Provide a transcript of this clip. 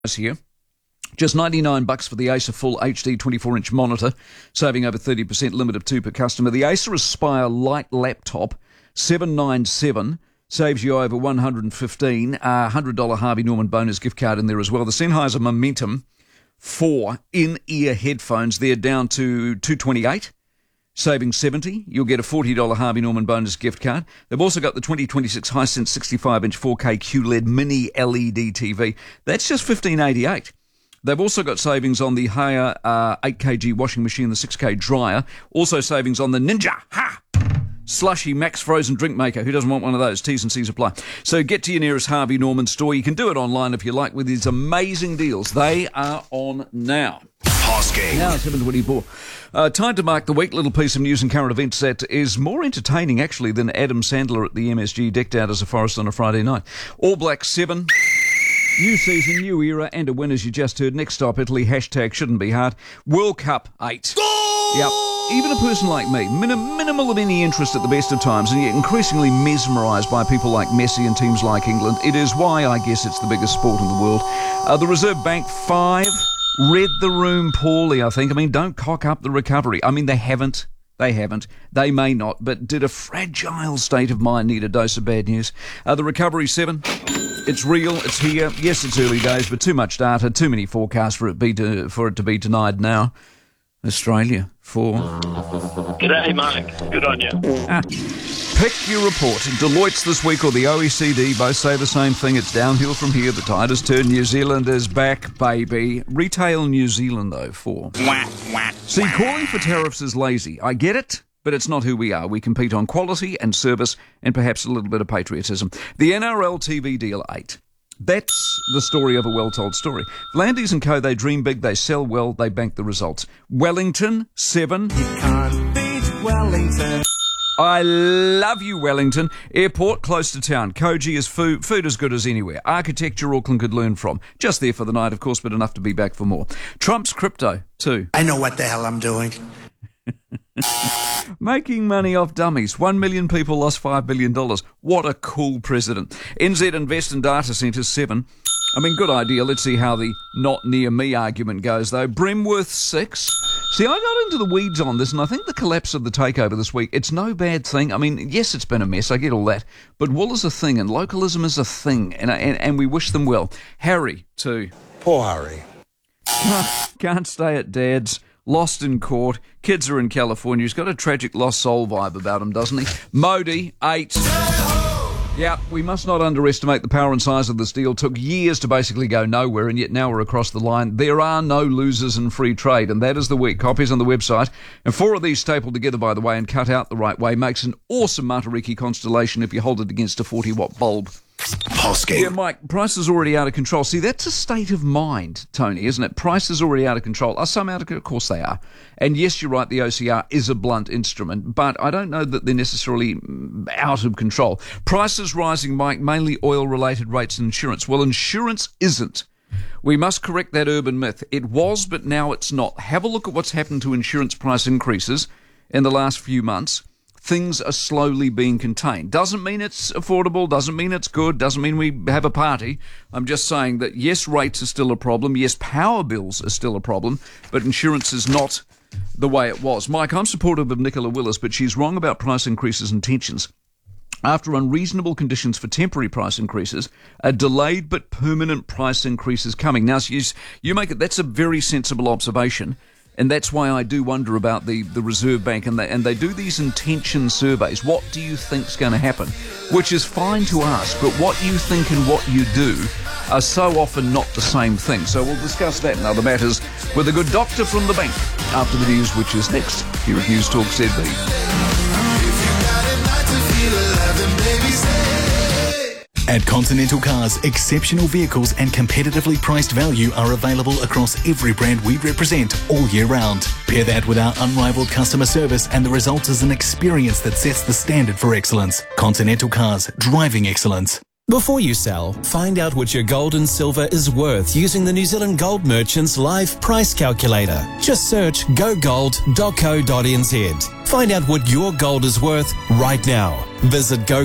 here. Just $99 for the Acer Full HD 24-inch monitor, saving over 30%, limit of 2 per customer. The Acer Aspire Light Laptop, $797, saves you over $115. $100 Harvey Norman bonus gift card in there as well. The Sennheiser Momentum 4 in-ear headphones, they're down to $228. Saving $70, you'll get a $40 Harvey Norman bonus gift card. They've also got the 2026 Hisense 65-inch 4K QLED mini LED TV. That's just $15.88. They've also got savings on the higher 8kg washing machine, the 6K dryer. Also savings on the Ninja Slushy Max frozen drink maker. Who doesn't want one of those? T's and C's apply. So get to your nearest Harvey Norman store. You can do it online if you like with these amazing deals. They are on now. Hosking. Now 7:24. Time to mark the week. Little piece of news and current events that is more entertaining actually than Adam Sandler at the MSG decked out as a forest on a Friday night. All Blacks 7. New season, new era, and a win as you just heard. Next stop, Italy. Hashtag shouldn't be hard. World Cup 8. Yep. Even a person like me, minimal of any interest at the best of times, and yet increasingly mesmerised by people like Messi and teams like England. It is why I guess it's the biggest sport in the world. The Reserve Bank 5 read the room poorly, I think. I mean, don't cock up the recovery. I mean, they haven't. They may not, but did a fragile state of mind need a dose of bad news? The recovery 7. It's real, it's here. Yes, it's early days, but too much data, too many forecasts for it to be denied now. Australia 4. G'day, Mark. Good on you. Pick your report. Deloitte's this week or the OECD both say the same thing. It's downhill from here. The tide has turned. New Zealand is back, baby. Retail New Zealand, though, 4. See, calling for tariffs is lazy. I get it, but it's not who we are. We compete on quality and service and perhaps a little bit of patriotism. The NRL TV deal 8. That's the story of a well-told story. V'landys & Co., they dream big, they sell well, they bank the results. Wellington, 7. You can't beat Wellington. I love you, Wellington. Airport, close to town. Koji is food as good as anywhere. Architecture Auckland could learn from. Just there for the night, of course, but enough to be back for more. Trump's crypto, 2. I know what the hell I'm doing. Making money off dummies. 1 million people lost $5 billion. What a cool president. NZ Invest in Data Centres, 7. I mean, good idea. Let's see how the not near me argument goes, though. Bremworth, 6. See, I got into the weeds on this, and I think the collapse of the takeover this week, it's no bad thing. I mean, yes, it's been a mess. I get all that. But wool is a thing, and localism is a thing, and we wish them well. Harry, 2. Poor Harry. Can't stay at Dad's. Lost in court. Kids are in California. He's got a tragic lost soul vibe about him, doesn't he? Modi, 8. Yeah, we must not underestimate the power and size of this deal. Took years to basically go nowhere, and yet now we're across the line. There are no losers in free trade, and that is the week. Copies on the website. And 4 of these stapled together, by the way, and cut out the right way, makes an awesome Matariki constellation if you hold it against a 40-watt bulb. Hosking. Yeah, Mike, price is already out of control. See, that's a state of mind, Tony, isn't it? Price is already out of control. Are some out of control? Of course they are. And yes, you're right, the OCR is a blunt instrument, but I don't know that they're necessarily out of control. Prices rising, Mike, mainly oil-related rates and insurance. Well, insurance isn't. We must correct that urban myth. It was, but now it's not. Have a look at what's happened to insurance price increases in the last few months. Things are slowly being contained. Doesn't mean it's affordable, doesn't mean it's good, doesn't mean we have a party. I'm just saying that, yes, rates are still a problem, yes, power bills are still a problem, but insurance is not the way it was. Mike, I'm supportive of Nicola Willis, but she's wrong about price increases and tensions. After unreasonable conditions for temporary price increases, a delayed but permanent price increase is coming. Now, you make it, that's a very sensible observation. And that's why I do wonder about the Reserve Bank, and they do these intention surveys. What do you think's going to happen? Which is fine to ask, but what you think and what you do are so often not the same thing. So we'll discuss that and other matters with a good doctor from the bank after the news, which is next here at News Talk ZB. At Continental Cars, exceptional vehicles and competitively priced value are available across every brand we represent all year round. Pair that with our unrivaled customer service and the result is an experience that sets the standard for excellence. Continental Cars, driving excellence. Before you sell, find out what your gold and silver is worth using the New Zealand Gold Merchants Live Price Calculator. Just search gogold.co.nz. Find out what your gold is worth right now. Visit